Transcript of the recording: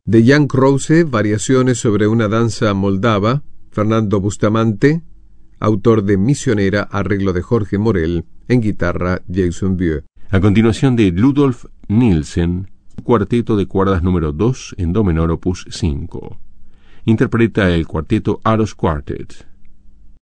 De Jan Krause, Variaciones sobre una danza moldava, Fernando Bustamante, autor de Misionera, arreglo de Jorge Morel, en guitarra Jason Vieux. A continuación, de Ludolf Nielsen, cuarteto de cuerdas número 2 en do menor opus 5. Interpreta el cuarteto Aros Quartet.